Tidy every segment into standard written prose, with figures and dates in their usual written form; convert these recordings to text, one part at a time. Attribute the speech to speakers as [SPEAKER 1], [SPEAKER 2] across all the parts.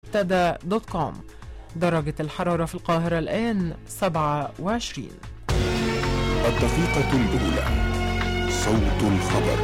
[SPEAKER 1] tada.com. درجة الحرارة في القاهرة الآن 27.
[SPEAKER 2] الدقيقة الأولى، صوت الخبر.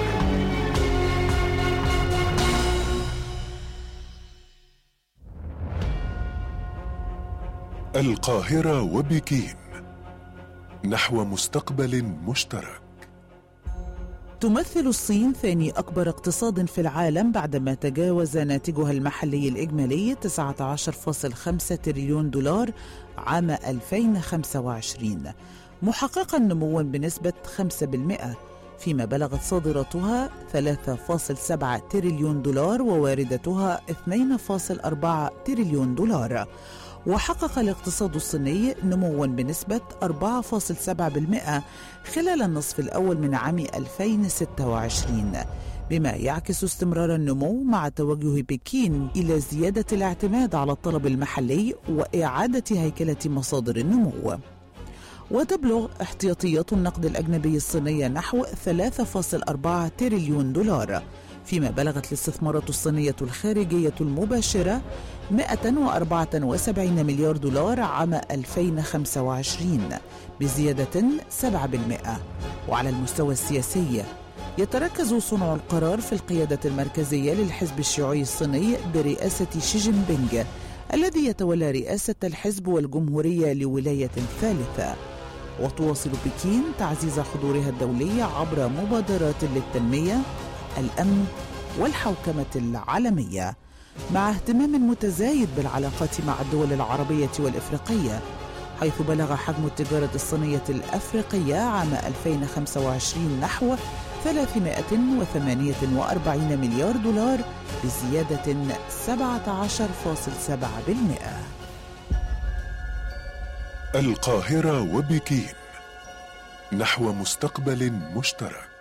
[SPEAKER 2] القاهرة وبكين نحو مستقبل مشترك.
[SPEAKER 3] تمثل الصين ثاني أكبر اقتصاد في العالم بعدما تجاوز ناتجها المحلي الإجمالي 19.5 تريليون دولار عام 2025، محققا نموا بنسبة 5%، فيما بلغت صادراتها 3.7 تريليون دولار وواردتها 2.4 تريليون دولار. وحقق الاقتصاد الصيني نمواً بنسبة 4.7% خلال النصف الأول من عام 2026، بما يعكس استمرار النمو مع توجه بكين إلى زيادة الاعتماد على الطلب المحلي وإعادة هيكلة مصادر النمو. وتبلغ احتياطيات النقد الأجنبي الصينية نحو 3.4 تريليون دولار، فيما بلغت الاستثمارات الصينية الخارجية المباشرة 174 مليار دولار عام 2025 بزيادة 7%. وعلى المستوى السياسي يتركز صنع القرار في القيادة المركزية للحزب الشيوعي الصيني برئاسة شي جين بينغ، الذي يتولى رئاسة الحزب والجمهورية لولاية ثالثة. وتواصل بكين تعزيز حضورها الدولي عبر مبادرات للتنمية، الأمن والحوكمة العالمية، مع اهتمام متزايد بالعلاقات مع الدول العربية والإفريقية، حيث بلغ حجم التجارة الصينية الأفريقية عام 2025 نحو 348 مليار دولار بزيادة 17.7%.
[SPEAKER 2] القاهرة وبكين نحو مستقبل مشترك.